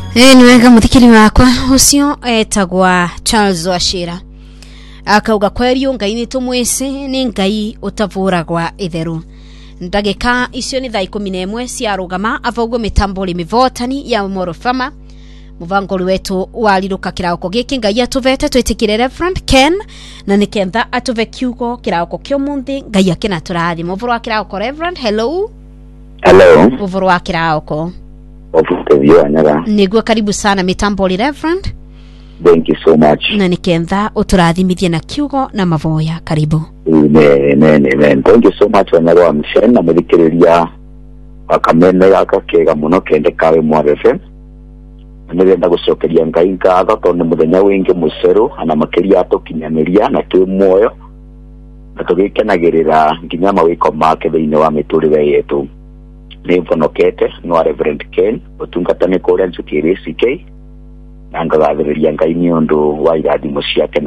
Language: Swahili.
Niwega muthikiri wakwa ucio etagwa Charles Wachira akauga kwerio ngai ni tumwise ni ngai utavuragwa itheru. Ndagika icio ni thaa 11 cia rugama avogwo mitambo ri mivotani ya Morofama muvangori wetu waliruka kirauko giki ngai atuvete twitikire Reverend Ken na nikenda atuve kiugo kirauko kyo munthi ngai akina turathi muvuru wa kirauko Reverend. Hello muvuru wa kirauko niguo karibu sana mitambo ri Reverend. Thank you so much. Na nikenda uturathimithie na kiugo na mavoya karibu. Amen. Thank you so much wanyaga msheni na muthikiriria akamene yakakega muno kende kawe mwarefe. Nirenda gucokeria ngai ngatho tondu muthenya wingi muceru ana makiria atukinyaniria na twi muoyo na tugikenagirira nginya mawiko make thiini wa miturire yetu. Ni mvonokete no Reverend Ken utungatane kuria ncukiri CK na ngagathiriria ngai ni undu wa irathimo ciake